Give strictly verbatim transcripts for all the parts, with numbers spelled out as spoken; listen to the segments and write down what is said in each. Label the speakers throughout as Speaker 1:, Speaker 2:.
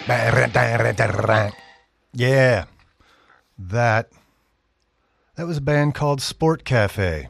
Speaker 1: Yeah, that that was a band called Sport Cafe.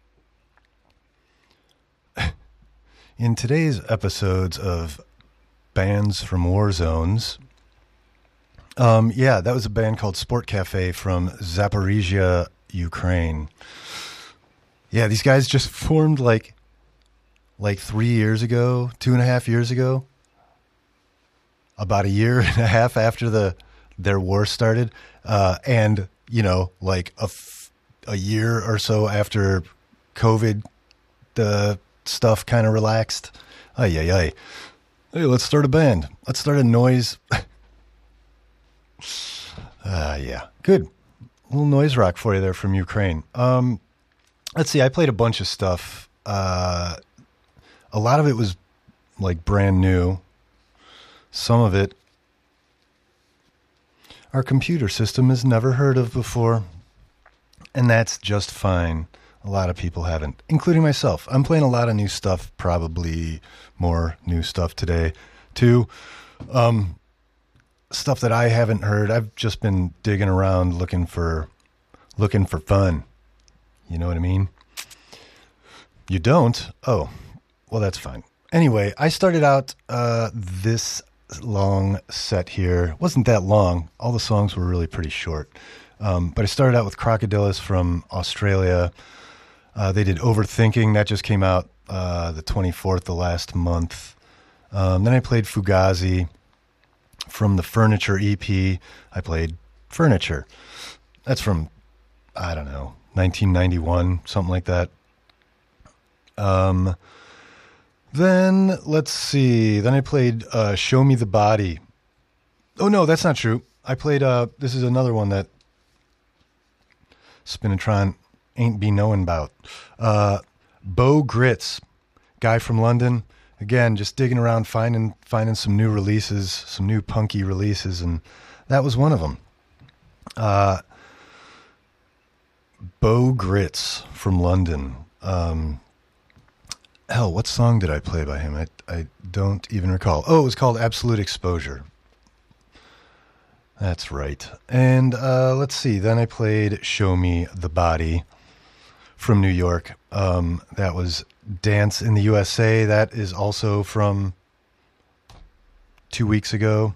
Speaker 1: In today's episodes of Bands from War Zones, um, yeah, that was a band called Sport Cafe from Zaporizhia, Ukraine. Yeah, these guys just formed like like three years ago, two and a half years ago. About a year and a half after the their war started, uh, and you know, like a f- a year or so after COVID, the stuff kind of relaxed. Ay ay ay! Hey, let's start a band. Let's start a noise. uh, yeah, good. A little noise rock for you there from Ukraine. Um, let's see. I played a bunch of stuff. Uh, a lot of it was like brand new. Some of it, our computer system has never heard of before, and that's just fine. A lot of people haven't, including myself. I'm playing a lot of new stuff, probably more new stuff today, too. Um, stuff that I haven't heard. I've just been digging around looking for, looking for fun. You know what I mean? You don't? Oh, well, that's fine. Anyway, I started out uh, this long set here. Wasn't that long. All the songs were really pretty short. Um, but I started out with Crocodilus from Australia. Uh, they did Overthinking. That just came out uh, the twenty-fourth of last month. Um, then I played Fugazi from the Furniture E P. I played Furniture. That's from, I don't know, nineteen ninety-one, something like that. Um... Then, let's see. Then I played uh, Show Me the Body. Oh, no, that's not true. I played, uh, this is another one that Spinatron ain't be knowing about. Uh, Beau Grits, guy from London. Again, just digging around, finding finding some new releases, some new punky releases, and that was one of them. Uh, Beau Grits from London. Um... Hell, what song did I play by him? I I don't even recall. Oh, it was called Absolute Exposure. That's right. And uh, let's see. Then I played Show Me the Body from New York. Um, that was Dance in the U S A. That is also from two weeks ago.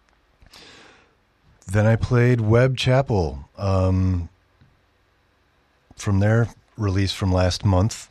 Speaker 1: Then I played Webb Chapel um, from their release from last month.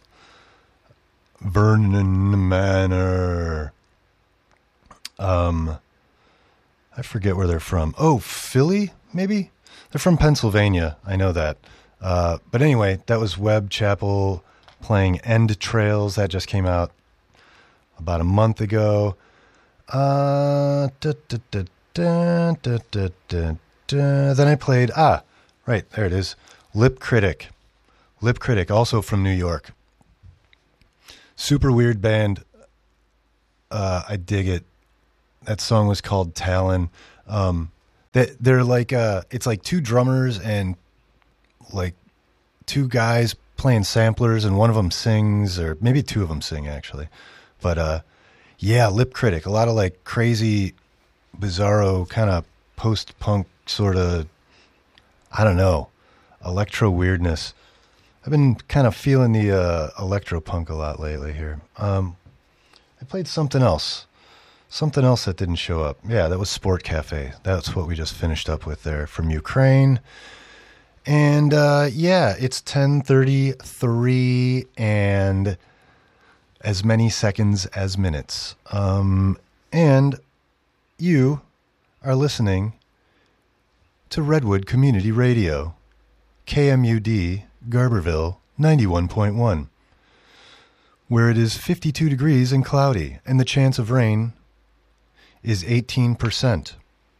Speaker 1: Vernon Manor. Um, I forget where they're from. Oh, Philly, maybe? They're from Pennsylvania. I know that. Uh, but anyway, that was Webb Chapel playing End Trails. That just came out about a month ago. Uh, da, da, da, da, da, da, da, da. Then I played, ah, right, there it is. Lip Critic. Lip Critic, also from New York. Super weird band. Uh, I dig it. That song was called Talon. Um, that they're like uh, it's like two drummers and like two guys playing samplers, and one of them sings, or maybe two of them sing actually. But uh, yeah, Lip Critic. A lot of like crazy, bizarro kind of post-punk sort of, I don't know, electro weirdness. I've been kind of feeling the uh, electro-punk a lot lately here. Um, I played something else. Something else that didn't show up. Yeah, that was Sport Cafe. That's what we just finished up with there from Ukraine. And, uh, yeah, it's ten thirty-three and as many seconds as minutes. Um, and you are listening to Redwood Community Radio, K M U D, Garberville, ninety-one point one, where it is fifty-two degrees and cloudy, and the chance of rain is eighteen percent.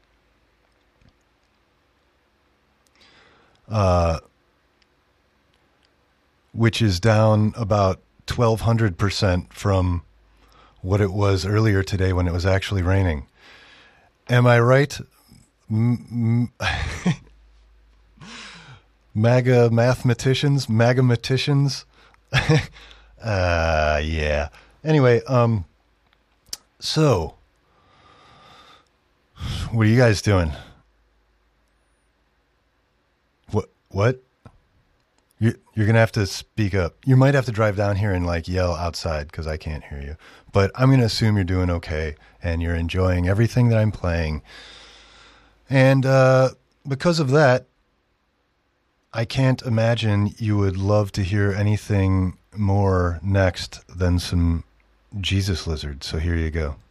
Speaker 1: Uh, which is down about twelve hundred percent from what it was earlier today when it was actually raining. Am I right? M- m- MAGA mathematicians, MAGAmaticians. uh, yeah. Anyway, um, so What are you guys doing? What? What? You're, you're going to have to speak up. You might have to drive down here and like yell outside because I can't hear you. But I'm going to assume you're doing okay and you're enjoying everything that I'm playing. And uh, because of that, I can't imagine you would love to hear anything more next than some Jesus Lizard. So here you go.